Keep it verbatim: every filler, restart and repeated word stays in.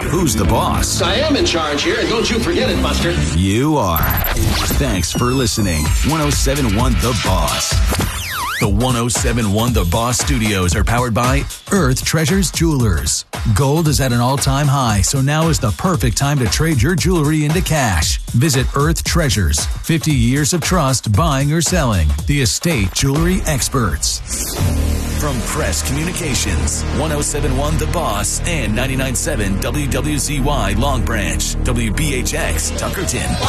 who's the boss? I am in charge here, and don't you forget it, Buster. You are. Thanks for listening. one oh seven point one The Boss. The one oh seven point one The Boss Studios are powered by Earth Treasures Jewelers. Gold is at an all-time high, so now is the perfect time to trade your jewelry into cash. Visit Earth Treasures. fifty years of trust buying or selling. The estate jewelry experts. From Press Communications, one oh seven point one The Boss and ninety-nine point seven W W Z Y Long Branch, W B H X Tuckerton.